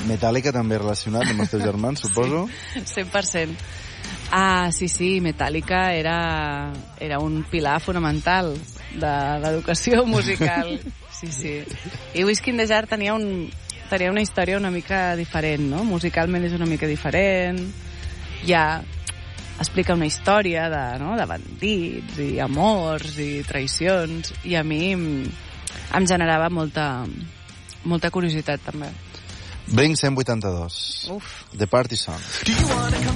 Metallica també relacionat amb els teus germans, suposo? Sí, 100%. Sí, Metallica era un pilar fonamental de l'educació musical. Sí. I Whiskey in the Jar tenia una història una mica diferent, no? Musicalment és una mica diferent. Ja explica una història de bandits i amors i traïcions, i a mi em generava molta curiositat també. Blink 182. Uf. The Party Song.